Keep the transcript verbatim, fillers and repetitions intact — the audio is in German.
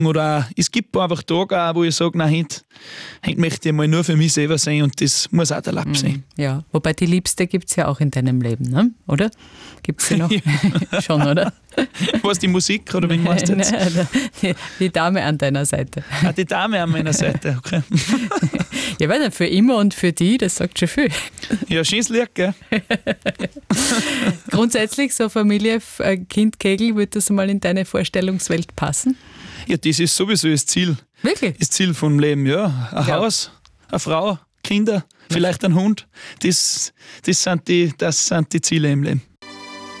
Oder auch, es gibt einfach Tage, auch, wo ich sage, nein, heute, heute möchte ich mal nur für mich selber sein und das muss auch der Lapp sein. Ja, wobei die Liebste gibt es ja auch in deinem Leben, ne? Oder? Gibt es sie noch? Schon, oder? Was, die Musik oder wie meinst du jetzt? Nein, die, die Dame an deiner Seite. Ah, die Dame an meiner Seite, okay. Ja, weil für immer und für die, das sagt schon viel. Ja, schönes Lied, gell? Grundsätzlich so Familie, Kind, Kegel, wird das mal in deine Vorstellungswelt passen? Ja, das ist sowieso das Ziel. Wirklich? Das Ziel vom Leben, ja. Ein Ja. Haus, eine Frau, Kinder, vielleicht ein Hund. Das, das, sind die, das sind die Ziele im Leben.